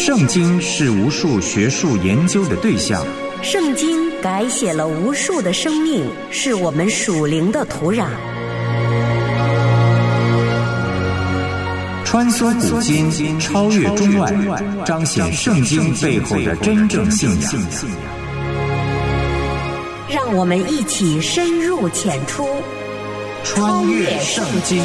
圣经是无数学术研究的对象， 圣经改写了无数的生命，是我们属灵的土壤。 穿梭古今，超越中外，彰显圣经背后的真正信仰。 让我们一起深入浅出， 穿越圣经。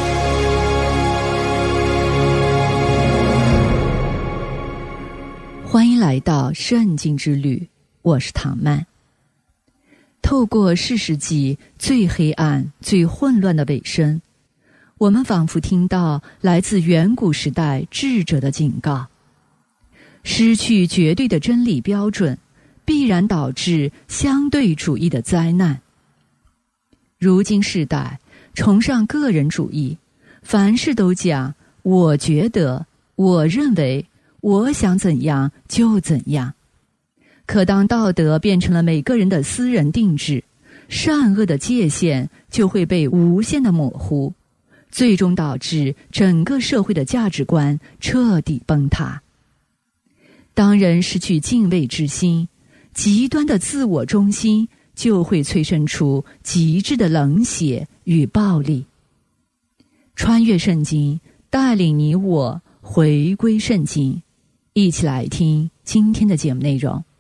欢迎来到圣经之旅，我是唐曼。透过4世纪最黑暗、最混乱的尾声，我们仿佛听到来自远古时代智者的警告：失去绝对的真理标准，必然导致相对主义的灾难。如今世代崇尚个人主义，凡事都讲我觉得、我认为、我想怎样就怎样。可当道德变成了每个人的私人定制，善恶的界限就会被无限的模糊，最终导致整个社会的价值观彻底崩塌。当人失去敬畏之心，极端的自我中心就会催生出极致的冷血与暴力。穿越圣经，带领你我回归圣经，一起来听今天的节目内容。